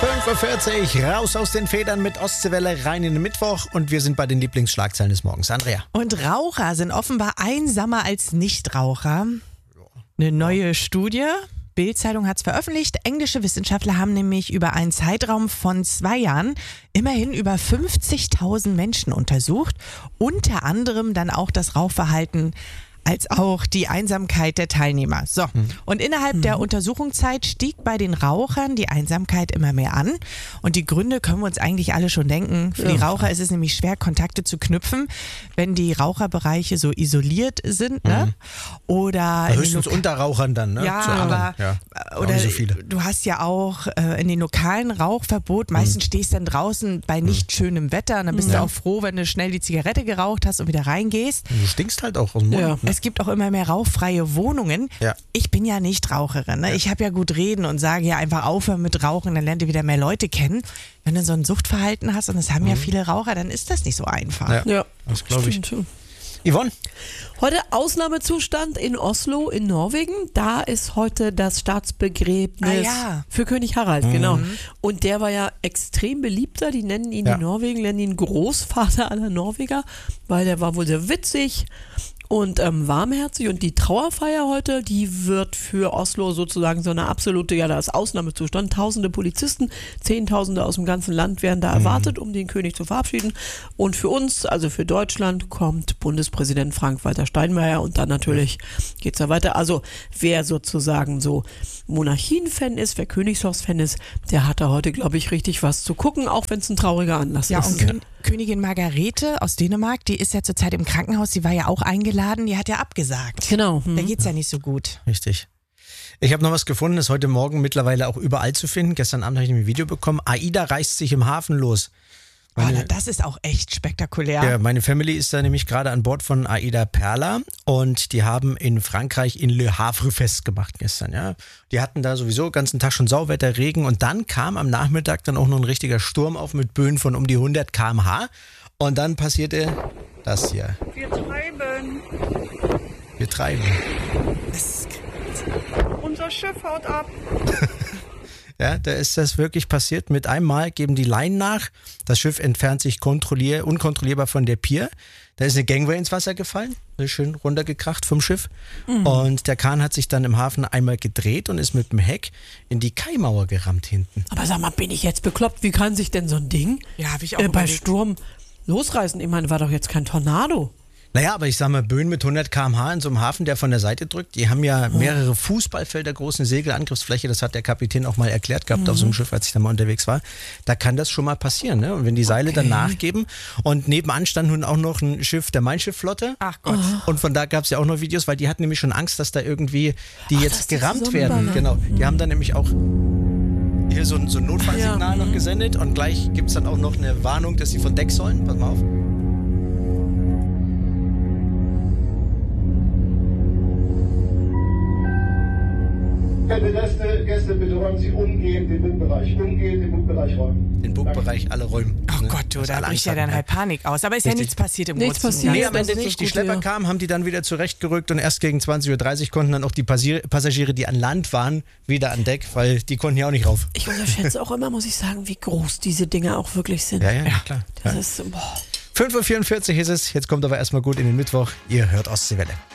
5:40 Uhr, raus aus den Federn mit Ostseewelle, rein in den Mittwoch und wir sind bei den Lieblingsschlagzeilen des Morgens. Andrea. Und Raucher sind offenbar einsamer als Nichtraucher. Eine neue Studie, Bild-Zeitung hat es veröffentlicht. Englische Wissenschaftler haben nämlich über einen Zeitraum von 2 Jahren immerhin über 50.000 Menschen untersucht. Unter anderem dann auch das Rauchverhalten als auch die Einsamkeit der Teilnehmer. So, und innerhalb der Untersuchungszeit stieg bei den Rauchern die Einsamkeit immer mehr an. Und die Gründe können wir uns eigentlich alle schon denken. Für die Raucher ist es nämlich schwer, Kontakte zu knüpfen, wenn die Raucherbereiche so isoliert sind. Ne? Oder höchstens unter Rauchern dann, ne? Ja, zu anderen. Oder nicht so viele. Du hast ja auch in den lokalen Rauchverbot, meistens stehst du dann draußen bei nicht schönem Wetter und dann bist du auch froh, wenn du schnell die Zigarette geraucht hast und wieder reingehst. Du stinkst halt auch aus dem Mund. Ja. Es gibt auch immer mehr rauchfreie Wohnungen. Ja. Ich bin ja nicht Raucherin. Ne? Ja. Ich habe ja gut reden und sage ja einfach aufhören mit Rauchen, dann lernt ihr wieder mehr Leute kennen. Wenn du so ein Suchtverhalten hast, und das haben ja viele Raucher, dann ist das nicht so einfach. Ja, das glaube ich. Yvonne? Heute Ausnahmezustand in Oslo in Norwegen. Da ist heute das Staatsbegräbnis für König Harald, genau. Und der war ja extrem beliebter. Die nennen ihn in Norwegen, nennen ihn Großvater aller Norweger, weil der war wohl sehr witzig und warmherzig. Und die Trauerfeier heute, die wird für Oslo sozusagen so eine absolute, da ist Ausnahmezustand. Tausende Polizisten, Zehntausende aus dem ganzen Land werden da erwartet, um den König zu verabschieden. Und für uns, also für Deutschland, kommt Bundespräsident Frank-Walter Steinmeier und dann natürlich geht's da weiter. Also wer sozusagen so Monarchien-Fan ist, wer Königshaus-Fan ist, der hat da heute, glaube ich, richtig was zu gucken, auch wenn es ein trauriger Anlass ist. Und Königin Margarete aus Dänemark, die ist ja zurzeit im Krankenhaus, die war ja auch eingeladen, die hat ja abgesagt. Genau. Da geht's ja nicht so gut. Richtig. Ich habe noch was gefunden, ist heute Morgen mittlerweile auch überall zu finden. Gestern Abend habe ich ein Video bekommen. AIDA reißt sich im Hafen los. Das ist auch echt spektakulär. Ja, meine Family ist da nämlich gerade an Bord von AIDA Perla und die haben in Frankreich in Le Havre festgemacht gestern. Ja. Die hatten da sowieso den ganzen Tag schon Sauwetter, Regen und dann kam am Nachmittag dann auch noch ein richtiger Sturm auf mit Böen von um die 100 km/h und dann passierte das hier. Wir treiben. Unser Schiff haut ab. Ja, da ist das wirklich passiert. Mit einem Mal geben die Leinen nach. Das Schiff entfernt sich unkontrollierbar von der Pier. Da ist eine Gangway ins Wasser gefallen, schön runtergekracht vom Schiff. Und der Kahn hat sich dann im Hafen einmal gedreht und ist mit dem Heck in die Kaimauer gerammt hinten. Aber sag mal, bin ich jetzt bekloppt? Wie kann sich denn so ein Ding habe ich auch bei Sturm losreißen? Ich meine, war doch jetzt kein Tornado. Naja, aber ich sag mal, Böen mit 100 km/h in so einem Hafen, der von der Seite drückt, die haben ja mehrere Fußballfelder großen Segelangriffsfläche, das hat der Kapitän auch mal erklärt gehabt auf so einem Schiff, als ich da mal unterwegs war. Da kann das schon mal passieren, ne? Und wenn die Seile dann nachgeben und nebenan stand nun auch noch ein Schiff der Mein Schiff-Flotte. Ach Gott. Und von da gab es ja auch noch Videos, weil die hatten nämlich schon Angst, dass da irgendwie die jetzt gerammt werden. Genau. Die haben dann nämlich auch hier so ein Notfallsignal noch gesendet und gleich gibt es dann auch noch eine Warnung, dass sie von Deck sollen. Pass mal auf. Gäste, bitte räumen Sie umgehend den Bugbereich räumen. Den Bugbereich alle räumen. Oh Gott, da bricht ja dann halt Panik aus. Aber ist ja nichts passiert im Großen. Nee, am Ende nicht. Die Schlepper kamen, haben die dann wieder zurechtgerückt und erst gegen 20:30 Uhr konnten dann auch die Passagiere, die an Land waren, wieder an Deck, weil die konnten ja auch nicht rauf. Ich unterschätze auch immer, muss ich sagen, wie groß diese Dinge auch wirklich sind. Ja, klar. Das ist, 5:44 Uhr ist es, jetzt kommt aber erstmal gut in den Mittwoch. Ihr hört Ostseewelle.